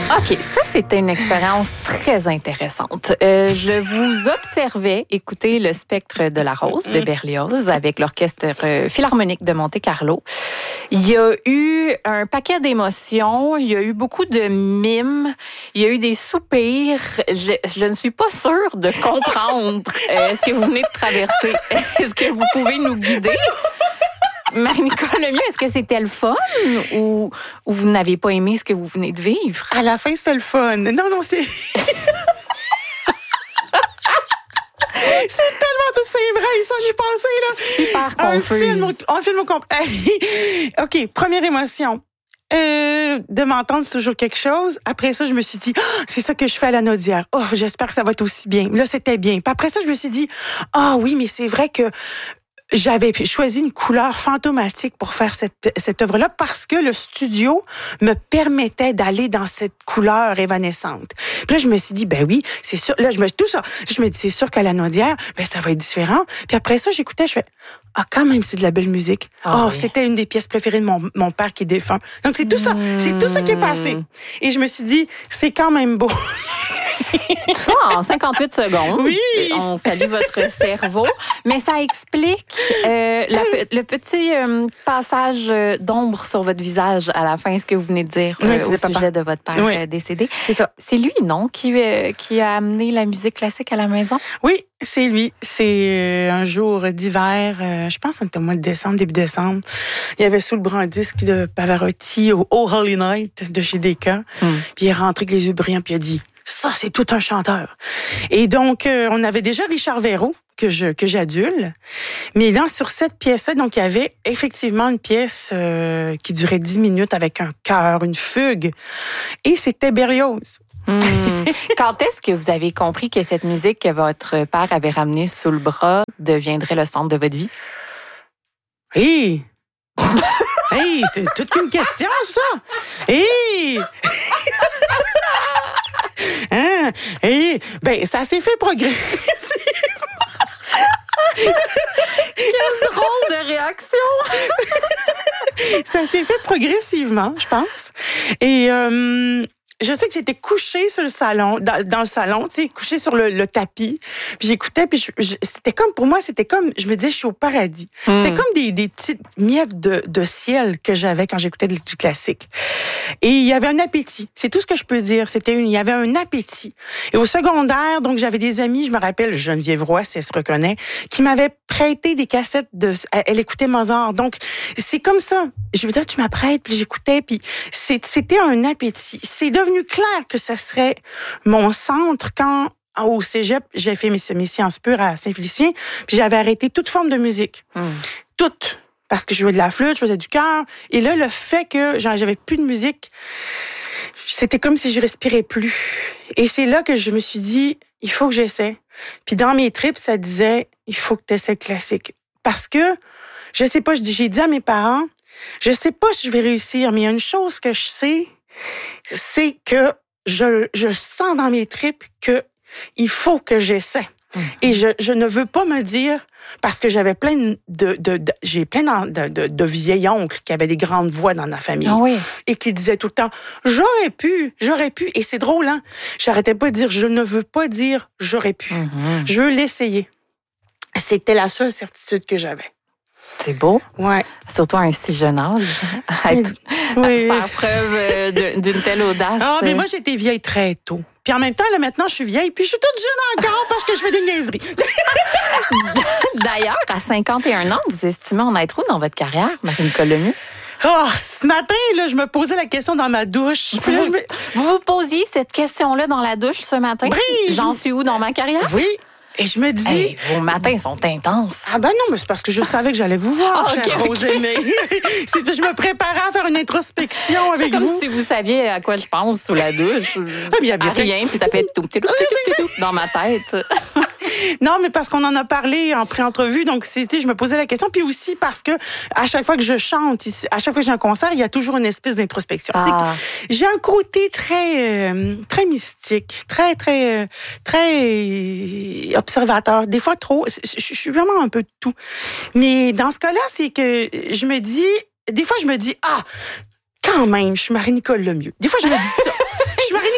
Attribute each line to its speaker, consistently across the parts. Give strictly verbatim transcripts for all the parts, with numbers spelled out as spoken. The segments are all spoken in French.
Speaker 1: OK, ça, c'était une expérience très intéressante. Euh, je vous observais écouter le Spectre de la Rose de Berlioz avec l'Orchestre euh, Philharmonique de Monte-Carlo. Il y a eu un paquet d'émotions, il y a eu beaucoup de mimes, il y a eu des soupirs. Je, je ne suis pas sûre de comprendre euh, ce que vous venez de traverser. Est-ce que vous pouvez nous guider? Marie-Nicole Lemieux, est-ce que c'était le fun ou, ou vous n'avez pas aimé ce que vous venez de vivre?
Speaker 2: À la fin, c'était le fun. Non, non, c'est... c'est tellement tout, c'est vrai, il s'en est passé, là.
Speaker 1: Hyper confuse.
Speaker 2: Un film, un film au complet. OK, première émotion. Euh, de m'entendre, c'est toujours quelque chose. Après ça, je me suis dit, oh, c'est ça que je fais à la Naudière. Oh, j'espère que ça va être aussi bien. Là, c'était bien. Puis après ça, je me suis dit, ah oh, oui, mais c'est vrai que j'avais choisi une couleur fantomatique pour faire cette, cette œuvre-là parce que le studio me permettait d'aller dans cette couleur évanescente. Puis là, je me suis dit, ben oui, c'est sûr. Là, je me, tout ça, je me dis, c'est sûr qu'à la Naudière, ben ça va être différent. Puis après ça, j'écoutais, je fais, ah, quand même, c'est de la belle musique.
Speaker 1: Ah,
Speaker 2: oh,
Speaker 1: oui.
Speaker 2: C'était une des pièces préférées de mon, mon père qui est défunt. Donc, c'est tout ça. Mmh. C'est tout ça qui est passé. Et je me suis dit, c'est quand même beau.
Speaker 1: Tout ça en cinquante-huit secondes.
Speaker 2: Oui.
Speaker 1: On salue votre cerveau. Mais ça explique euh, la, le petit euh, passage d'ombre sur votre visage à la fin, ce que vous venez de dire euh,
Speaker 2: oui,
Speaker 1: au sujet
Speaker 2: papa.
Speaker 1: de votre père
Speaker 2: oui.
Speaker 1: euh, décédé.
Speaker 2: C'est ça.
Speaker 1: C'est lui, non, qui, euh, qui a amené la musique classique à la maison?
Speaker 2: Oui, c'est lui. C'est un jour d'hiver, euh, je pense que c'était au mois de décembre, début décembre. Il y avait sous le bras un disque de Pavarotti au Oh Holy Night de chez Decca. Hmm. Puis il est rentré avec les yeux brillants puis il a dit « Ça, c'est tout un chanteur. » Et donc, euh, on avait déjà Richard Verreau, que je que j'adule. Mais dans, sur cette pièce-là, donc il y avait effectivement une pièce euh, qui durait dix minutes avec un chœur, une fugue. Et c'était Berlioz.
Speaker 1: Mmh. Quand est-ce que vous avez compris que cette musique que votre père avait ramenée sous le bras deviendrait le centre de votre vie?
Speaker 2: Hey! Hey, c'est toute une question, ça! Hey! Hein? Hey! Ben, ça s'est fait progressivement.
Speaker 1: Quelle drôle de réaction!
Speaker 2: Ça s'est fait progressivement, je pense. Et euh, je sais que j'étais couchée sur le salon, dans, dans le salon, tu sais, couchée sur le, le tapis. Puis j'écoutais, puis je, je, c'était comme, pour moi, c'était comme, je me disais, je suis au paradis. Mm. C'était comme des, des petites miettes de, de ciel que j'avais quand j'écoutais du classique. Et il y avait un appétit. C'est tout ce que je peux dire. C'était une, il y avait un appétit. Et au secondaire, donc, j'avais des amis, je me rappelle, Geneviève Roy, si elle se reconnaît, qui m'avaient prêté des cassettes de, elle écoutait Mozart. Donc, c'est comme ça. Je me disais, tu m'apprêtes, puis j'écoutais, puis c'était un appétit. C'est devenu clair que ça serait mon centre quand, au cégep, j'ai fait mes, mes sciences pures à Saint-Félicien, puis j'avais arrêté toute forme de musique. Mmh. Toute. Parce que je jouais de la flûte, je faisais du chœur. Et là, le fait que j'avais plus de musique, c'était comme si je respirais plus. Et c'est là que je me suis dit, il faut que j'essaie. Puis dans mes tripes, ça disait, il faut que tu essaies le classique. Parce que, je sais pas, j'ai dit à mes parents, je sais pas si je vais réussir, mais il y a une chose que je sais, c'est que je, je sens dans mes tripes que il faut que j'essaie. Mmh. Et je, je ne veux pas me dire, parce que j'avais plein de, de, de, de j'ai plein de, de, de vieils oncles qui avaient des grandes voix dans la famille.
Speaker 1: Ah oui.
Speaker 2: Et qui disaient tout le temps, j'aurais pu, j'aurais pu. Et c'est drôle, hein? J'arrêtais pas de dire, je ne veux pas dire j'aurais pu. Mmh. Je veux l'essayer. C'était la seule certitude que j'avais.
Speaker 1: C'est beau.
Speaker 2: Ouais.
Speaker 1: Surtout à un si jeune âge. À, être, oui. à faire preuve d'une telle audace.
Speaker 2: Ah, mais moi, j'étais vieille très tôt. Puis en même temps, là, maintenant, je suis vieille, puis je suis toute jeune encore parce que je fais des niaiseries.
Speaker 1: D'ailleurs, à cinquante et un ans, vous estimez en être où dans votre carrière, Marie-Nicole Lemieux?
Speaker 2: Oh, ce matin, là, je me posais la question dans ma douche.
Speaker 1: Vous
Speaker 2: là, je me...
Speaker 1: vous, vous posiez cette question-là dans la douche ce matin?
Speaker 2: Oui.
Speaker 1: J'en je... suis où dans ma carrière?
Speaker 2: Oui. Et je me dis...
Speaker 1: Hey, vos matins sont intenses.
Speaker 2: Ah ben non, mais c'est parce que je savais que j'allais vous voir,
Speaker 1: oh,
Speaker 2: chère
Speaker 1: okay,
Speaker 2: Rose
Speaker 1: okay.
Speaker 2: Aimée. Je me préparais à faire une introspection avec
Speaker 1: comme
Speaker 2: vous.
Speaker 1: Comme si vous saviez à quoi je pense sous la douche.
Speaker 2: Ah, bien, bien,
Speaker 1: à rien, puis ça peut être tout, tout, tout, tout, tout, tout dans ma tête.
Speaker 2: Non, mais parce qu'on en a parlé en pré-entrevue, donc c'était, je me posais la question. Puis aussi parce que à chaque fois que je chante, à chaque fois que j'ai un concert, il y a toujours une espèce d'introspection. Ah. J'ai un côté très, euh, très mystique, très, très, euh, très observateur. Des fois trop. Je suis vraiment un peu de tout. Mais dans ce cas-là, c'est que je me dis, des fois, je me dis, ah, quand même, je suis Marie-Nicole Lemieux. Des fois, je me dis ça. Je suis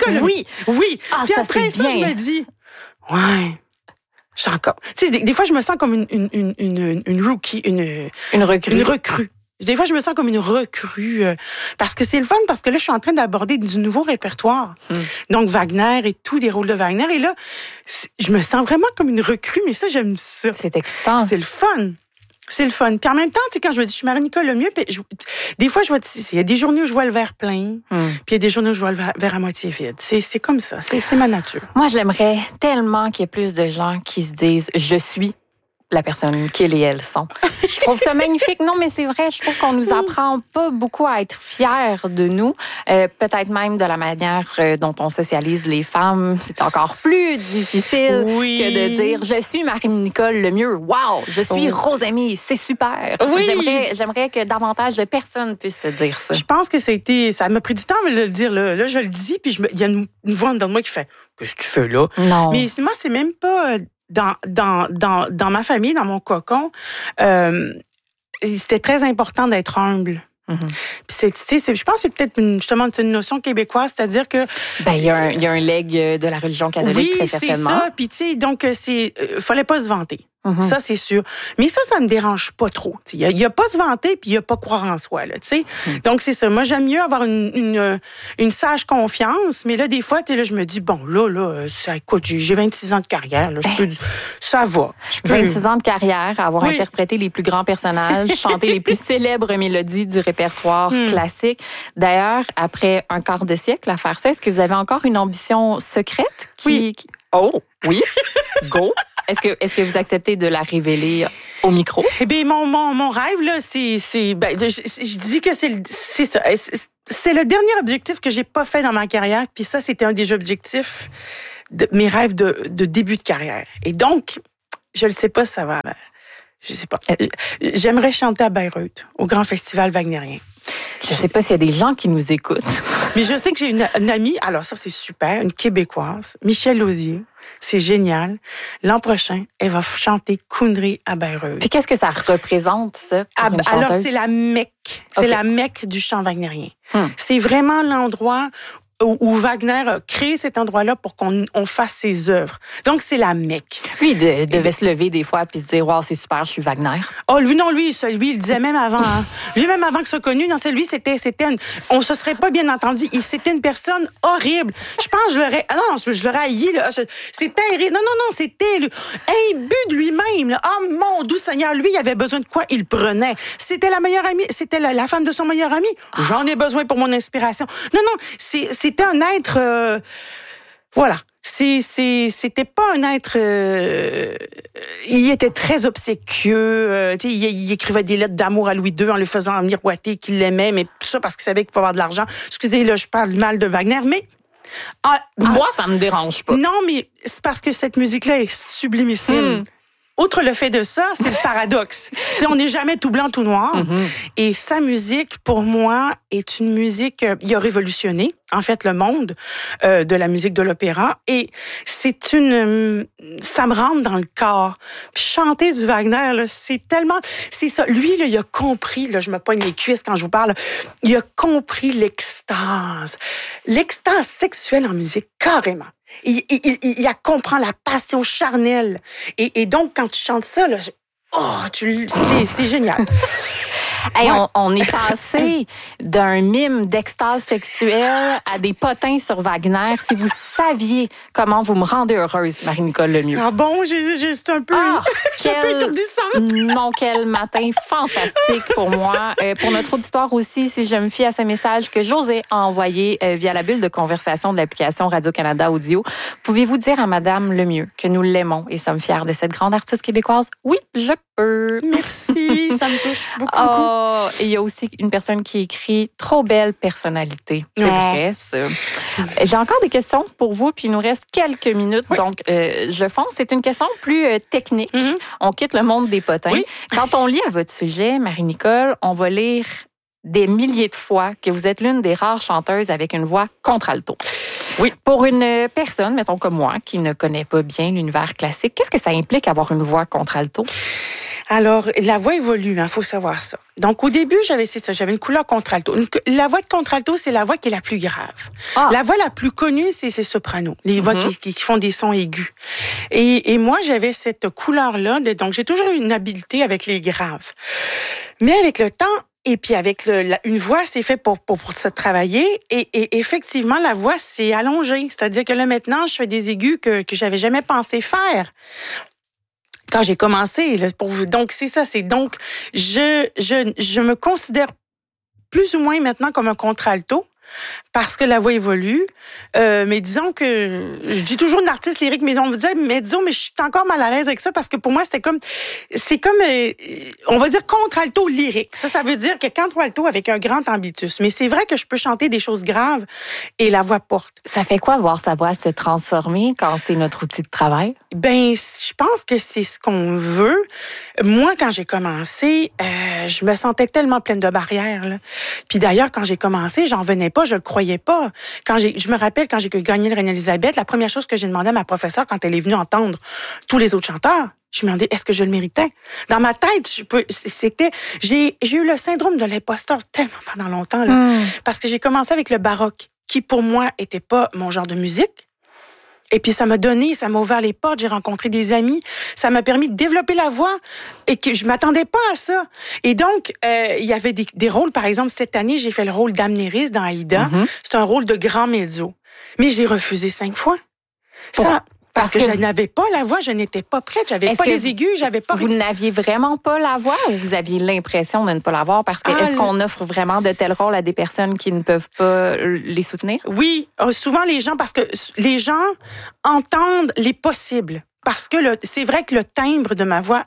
Speaker 2: Nicole Lemieux.
Speaker 1: Oui.
Speaker 2: Oui.
Speaker 1: Ah,
Speaker 2: Puis
Speaker 1: ça,
Speaker 2: après
Speaker 1: c'est
Speaker 2: ça,
Speaker 1: bien.
Speaker 2: je me dis, ouais, je suis encore. Tu sais, des, des fois, je me sens comme une, une, une, une, une rookie, une,
Speaker 1: Une recrue.
Speaker 2: une recrue. Des fois, je me sens comme une recrue. euh, parce que c'est le fun, parce que là, je suis en train d'aborder du nouveau répertoire.
Speaker 1: Mm.
Speaker 2: Donc, Wagner et tous les rôles de Wagner. Et là, c'est- je me sens vraiment comme une recrue, mais ça, j'aime ça.
Speaker 1: C'est excitant.
Speaker 2: C'est le fun. C'est le fun. Puis en même temps, tu sais, quand je me dis, je suis Marie-Nicole Lemieux, puis je- des fois, je vois, il y a des journées où je vois le verre plein,
Speaker 1: Mm.
Speaker 2: puis il y a des journées où je vois le verre, verre à moitié vide. C'est, c'est comme ça. C'est, c'est ma nature.
Speaker 1: Moi, j'aimerais tellement qu'il y ait plus de gens qui se disent « Je suis la personne qu'ils et elles sont ». Je trouve ça magnifique. Non, mais c'est vrai, je trouve qu'on nous apprend pas beaucoup à être fiers de nous. Euh, peut-être même de la manière euh, dont on socialise les femmes. C'est encore plus difficile
Speaker 2: Oui.
Speaker 1: que de dire « Je suis Marie-Nicole Lemieux. Wow! Je suis
Speaker 2: Oh.
Speaker 1: Rosamie. C'est super. »
Speaker 2: Oui.
Speaker 1: J'aimerais, j'aimerais que davantage de personnes puissent se dire ça.
Speaker 2: Je pense que ça a été, ça m'a pris du temps de le dire. Là, là je le dis, puis je me- il y a une, une voix en dedans de moi qui fait, qu'est-ce que tu fais là?
Speaker 1: Non.
Speaker 2: Mais c'est- moi, c'est même pas euh, dans, dans, dans, dans ma famille, dans mon cocon. Euh, c'était très important d'être humble.
Speaker 1: Mhm.
Speaker 2: Puis c'est, tu sais, c'est- je pense que c'est peut-être une, justement une notion québécoise, c'est-à-dire que
Speaker 1: Ben, il y a un, il y a un leg euh, de la religion catholique,
Speaker 2: oui,
Speaker 1: très
Speaker 2: c'est
Speaker 1: certainement.
Speaker 2: ça. Puis tu sais, donc euh, c'est, euh, fallait pas se vanter.
Speaker 1: Mhm.
Speaker 2: Ça, c'est sûr. Mais ça, ça me dérange pas trop. Il y, y a pas se vanter, puis il y a pas croire en soi. Là, tu sais.
Speaker 1: Mm.
Speaker 2: Donc, c'est ça. Moi, j'aime mieux avoir une, une, euh, une sage confiance. Mais là, des fois, tu sais, là, je me dis, bon, là, là, euh, ça, écoute, j'ai j'ai vingt-six ans de carrière. Là, je peux, ça va. Je peux.
Speaker 1: vingt-six ans de carrière, avoir
Speaker 2: Oui.
Speaker 1: interprété les plus grands personnages, chanté les plus célèbres mélodies du répertoire
Speaker 2: Hmm.
Speaker 1: classique. D'ailleurs, après un quart de siècle à faire ça, est-ce que vous avez encore une ambition secrète? Qui...
Speaker 2: Oui.
Speaker 1: qui- Oh, oui. Go. Est-ce que, est-ce que vous acceptez de la révéler au micro?
Speaker 2: Eh bien, mon, mon, mon rêve, là, c'est. c'est ben, je, je- je dis que c'est le- c'est ça. C'est- C'est le dernier objectif que j'ai pas fait dans ma carrière. Puis ça, c'était un des objectifs de mes rêves de, de début de carrière. Et donc, je ne sais pas si ça va. Je sais pas. J'aimerais chanter à Bayreuth, au Grand Festival Wagnérien.
Speaker 1: Je ne sais pas s'il y a des gens qui nous écoutent.
Speaker 2: Mais je sais que j'ai une, une amie, alors ça, c'est super, une Québécoise, Michelle Lausier. C'est génial. L'an prochain, elle va chanter Kundry à Bayreuth.
Speaker 1: Puis qu'est-ce que ça représente, ça, pour
Speaker 2: Ah,
Speaker 1: une
Speaker 2: alors,
Speaker 1: chanteuse?
Speaker 2: c'est la Mecque. C'est
Speaker 1: Ok.
Speaker 2: la Mecque du chant wagnérien.
Speaker 1: Hmm.
Speaker 2: C'est vraiment l'endroit où, où Wagner a créé cet endroit-là pour qu'on on fasse ses œuvres. Donc, c'est la Mecque.
Speaker 1: Lui, il de- devait se lever des fois puis se dire « Wow, c'est super, je suis Wagner ».
Speaker 2: Oh, lui, non, lui, ça, lui, il le disait même avant. Hein. Lui, même avant que ce soit connu, non, c'est lui, c'était, c'était une, on se serait pas bien entendu. Il, c'était une personne horrible. Je pense que je l'aurais, ah non, je, je l'aurais haï, là. Je- C'est terrible. Non, non, non, c'était lui, imbu de lui-même, là. Oh, mon doux Seigneur, lui, il avait besoin de quoi? Il le prenait. C'était la meilleure amie, c'était la, la femme de son meilleur ami. J'en ai besoin pour mon inspiration. Non, non, c'est, c'était un être, euh, voilà. C'est, c'est, c'était pas un être. Euh, il était très obséquieux. Euh, tu sais, il, il écrivait des lettres d'amour à Louis deux en lui faisant miroiter qu'il l'aimait, mais tout ça parce qu'il savait qu'il pouvait avoir de l'argent. Excusez, là, je parle mal de Wagner, mais. Ah, ah,
Speaker 1: Moi, ça me dérange pas.
Speaker 2: non, mais c'est parce que cette musique-là est sublimissime.
Speaker 1: Hmm.
Speaker 2: Outre le fait de ça, c'est le paradoxe. Tu sais, on n'est jamais tout blanc, tout noir.
Speaker 1: Mhm.
Speaker 2: Et sa musique, pour moi, est une musique... euh, il a révolutionné, en fait, le monde euh, de la musique de l'opéra. Et c'est une... euh, ça me rentre dans le corps. Puis chanter du Wagner, là, c'est tellement... C'est ça. Lui, là, il a compris, là, je me poigne les cuisses quand je vous parle, il a compris l'extase. L'extase sexuelle en musique, carrément. Il, il, il, il a comprend la passion charnelle. Et, et donc, quand tu chantes ça, là, je- oh, tu, c'est, c'est génial.
Speaker 1: Hey,
Speaker 2: Ouais.
Speaker 1: on, on est passé d'un mime d'extase sexuelle à des potins sur Wagner. Si vous saviez comment vous me rendez heureuse, Marie-Nicole Lemieux.
Speaker 2: Ah bon, j'ai, j'ai, c'est un peu,
Speaker 1: Ah,
Speaker 2: c'est un peu
Speaker 1: quel-
Speaker 2: étourdissante.
Speaker 1: Non, quel matin fantastique pour moi. Euh, pour notre auditoire aussi, si je me fie à ce message que José a envoyé euh, via la bulle de conversation de l'application Radio-Canada Audio, pouvez-vous dire à Madame Lemieux que nous l'aimons et sommes fiers de cette grande artiste québécoise? Oui, je peux.
Speaker 2: Merci, ça me touche beaucoup, beaucoup.
Speaker 1: Oh, et il y a aussi une personne qui écrit « Trop belle personnalité ». C'est
Speaker 2: Oh.
Speaker 1: vrai, ça. J'ai encore des questions pour vous, puis il nous reste quelques minutes.
Speaker 2: Oui.
Speaker 1: Donc, euh, je fonce. C'est une question plus euh, technique.
Speaker 2: Mhm.
Speaker 1: On quitte le monde des potins.
Speaker 2: Oui.
Speaker 1: Quand on lit à votre sujet, Marie-Nicole, on va lire des milliers de fois que vous êtes l'une des rares chanteuses avec une voix contralto.
Speaker 2: Oui.
Speaker 1: Pour une personne, mettons comme moi, qui ne connaît pas bien l'univers classique, qu'est-ce que ça implique avoir une voix contralto?
Speaker 2: Alors, la voix évolue, il faut savoir ça. Donc, au début, j'avais c'est ça, j'avais une couleur contralto. Une, la voix de contralto, c'est la voix qui est la plus grave. Ah. La voix la plus connue, c'est ces sopranos, les mm-hmm. voix qui, qui, qui font des sons aigus. Et, et moi, j'avais cette couleur-là, de, donc j'ai toujours eu une habileté avec les graves. Mais avec le temps, et puis avec le, la, une voix, c'est fait pour, pour, pour se travailler. Et, et effectivement, la voix s'est allongée. C'est-à-dire que là, maintenant, je fais des aigus que, que j'avais jamais pensé faire. Quand j'ai commencé, là, pour vous. Donc, c'est ça. C'est donc, je, je, je me considère plus ou moins maintenant comme un contralto. Parce que la voix évolue. Euh, mais disons que, je dis toujours une artiste lyrique, mais on me disait, mais disons, mais je suis encore mal à l'aise avec ça parce que pour moi, c'était comme, c'est comme, euh, on va dire contralto lyrique. Ça, ça veut dire que contralto avec un grand ambitus. Mais c'est vrai que je peux chanter des choses graves et la voix porte.
Speaker 1: Ça fait quoi voir sa voix se transformer quand c'est notre outil de travail?
Speaker 2: Ben, je pense que c'est ce qu'on veut. Moi, quand j'ai commencé, euh, je me sentais tellement pleine de barrières, là. Puis d'ailleurs, quand j'ai commencé, j'en venais pas. Je le croyais pas. Quand j'ai, je me rappelle quand j'ai gagné le Reine-Élisabeth, la première chose que j'ai demandé à ma professeure quand elle est venue entendre tous les autres chanteurs, je me demandais est-ce que je le méritais. Dans ma tête, je peux, c'était, j'ai, j'ai eu le syndrome de l'imposteur tellement pendant longtemps là, mm. parce que j'ai commencé avec le baroque, qui pour moi était pas mon genre de musique. Et puis, ça m'a donné, ça m'a ouvert les portes, j'ai rencontré des amis, ça m'a permis de développer la voix et que je m'attendais pas à ça. Et donc, euh, il y avait des, des rôles, par exemple, cette année, j'ai fait le rôle d'Amnéris dans Aïda. Mm-hmm. C'est un rôle de grand mezzo. Mais j'ai refusé cinq fois.
Speaker 1: Pour...
Speaker 2: Ça... Parce, Parce que, que je n'avais pas la voix, je n'étais pas prête, j'avais est-ce pas les aigus, j'avais pas...
Speaker 1: Vous n'aviez vraiment pas la voix ou vous aviez l'impression de ne pas l'avoir? Parce que ah, est-ce qu'on offre vraiment de tels rôles à des personnes qui ne peuvent pas les soutenir?
Speaker 2: Oui, souvent les gens, parce que les gens entendent les possibles. Parce que le, c'est vrai que le timbre de ma voix,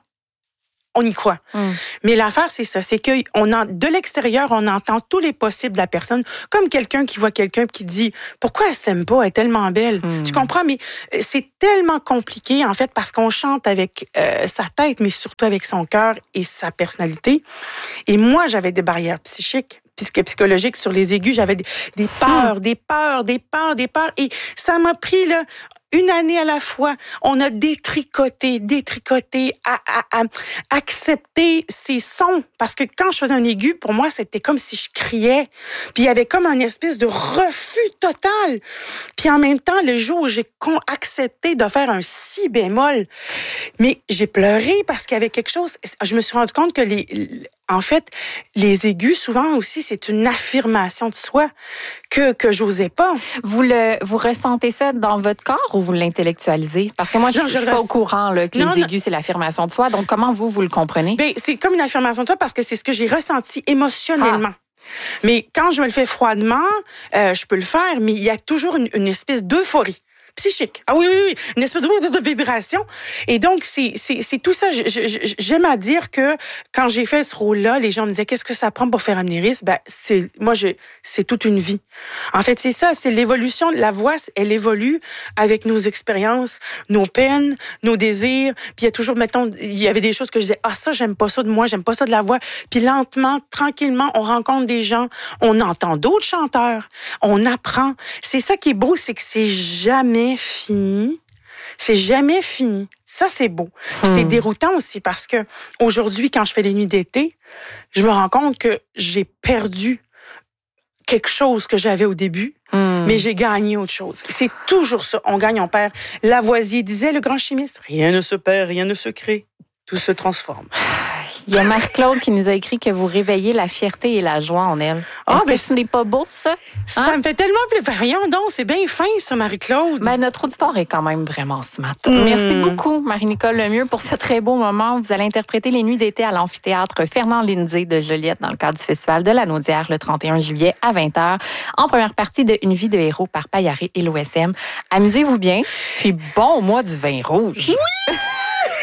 Speaker 2: on y croit. Mm. Mais l'affaire, c'est ça, c'est que on en, de l'extérieur, on entend tous les possibles de la personne, comme quelqu'un qui voit quelqu'un qui dit « Pourquoi elle s'aime pas? Elle est tellement belle. Mm. » Tu comprends? Mais c'est tellement compliqué, en fait, parce qu'on chante avec euh, sa tête, mais surtout avec son cœur et sa personnalité. Et moi, j'avais des barrières psychiques. psychologiques sur les aigus, j'avais des, des peurs, mm. des peurs, des peurs, des peurs. Et ça m'a pris, là, une année à la fois, on a détricoté, détricoté, à, à, à accepter ces sons. Parce que quand je faisais un aigu, pour moi, c'était comme si je criais. Puis il y avait comme un espèce de refus total. Puis en même temps, le jour où j'ai accepté de faire un si bémol, mais j'ai pleuré parce qu'il y avait quelque chose. Je me suis rendu compte que les... En fait, les aigus, souvent aussi, c'est une affirmation de soi que que j'osais pas.
Speaker 1: Vous le vous ressentez ça dans votre corps ou vous l'intellectualisez? Parce que moi, je, non, je, je suis pas res... au courant là, que non, les aigus, non. c'est l'affirmation de soi. Donc, comment vous, vous le comprenez?
Speaker 2: Ben, c'est comme une affirmation de soi parce que c'est ce que j'ai ressenti émotionnellement. Ah. Mais quand je me le fais froidement, euh, je peux le faire, mais il y a toujours une, une espèce d'euphorie psychique. Ah oui, oui, oui, une espèce de, de, de vibration. Et donc, c'est, c'est, c'est tout ça. Je, je, j'aime à dire que quand j'ai fait ce rôle-là, les gens me disaient, qu'est-ce que ça prend pour faire Amnéris? Ben, c'est, moi, je, c'est toute une vie. En fait, c'est ça, c'est l'évolution. La voix, elle évolue avec nos expériences, nos peines, nos désirs. Puis il y a toujours, mettons, il y avait des choses que je disais, ah, ça, j'aime pas ça de moi, j'aime pas ça de la voix. Puis lentement, tranquillement, on rencontre des gens, on entend d'autres chanteurs, on apprend. C'est ça qui est beau, c'est que c'est jamais fini. C'est jamais fini. Ça, c'est beau. Hmm. C'est déroutant aussi parce que aujourd'hui, quand je fais les nuits d'été, je me rends compte que j'ai perdu quelque chose que j'avais au début, hmm. mais j'ai gagné autre chose. C'est toujours ça. On gagne, on perd. Lavoisier disait, le grand chimiste, rien ne se perd, rien ne se crée. Tout se transforme.
Speaker 1: Il y a Marie-Claude qui nous a écrit que vous réveillez la fierté et la joie en elle. Est-ce oh, que ce n'est pas beau, ça? Hein?
Speaker 2: Ça me fait tellement plaisir. Voyons donc, c'est bien fin, ça, Marie-Claude.
Speaker 1: Ben, notre auditoire est quand même vraiment smart. Mm. Merci beaucoup, Marie-Nicole Lemieux, pour ce très beau moment. Vous allez interpréter les nuits d'été à l'amphithéâtre Fernand Lindsay de Joliette dans le cadre du Festival de la Naudière le trente et un juillet à vingt heures, en première partie de Une vie de héros par Payaré et l'O S M. Amusez-vous bien, puis bon mois du vin rouge.
Speaker 2: Oui!